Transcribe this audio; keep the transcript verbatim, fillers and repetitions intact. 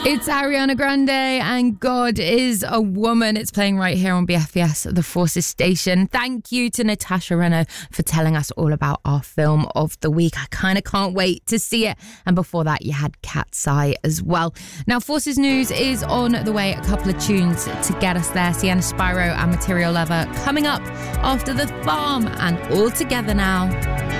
It's Ariana Grande and God is a Woman. It's playing right here on B F S, the Forces station. Thank you to Natasha Reno for telling us all about our film of the week. I kind of can't wait to see it. And before that, you had Cat's Eye as well. Now, Forces News is on the way. A couple of tunes to get us there. Sienna Spyro and Material Lover coming up after The Farm, and All Together Now.